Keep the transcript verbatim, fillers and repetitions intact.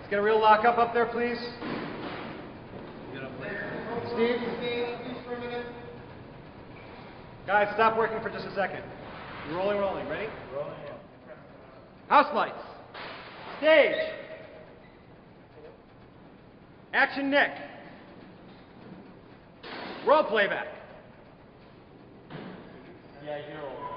Get a real lock up up there, please. Steve? Guys, stop working for just a second. You're rolling, rolling. Ready? Rolling. House lights. Stage. Action, Nick. Roll playback. Yeah, you're old.